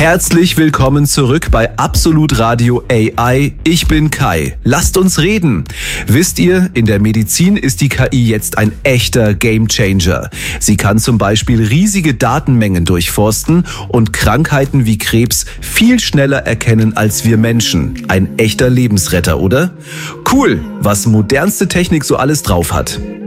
Herzlich willkommen zurück bei Absolut Radio AI. Ich bin Kai. Lasst uns reden. Wisst ihr, in der Medizin ist die KI jetzt ein echter Gamechanger. Sie kann zum Beispiel riesige Datenmengen durchforsten und Krankheiten wie Krebs viel schneller erkennen als wir Menschen. Ein echter Lebensretter, oder? Cool, was modernste Technik so alles drauf hat.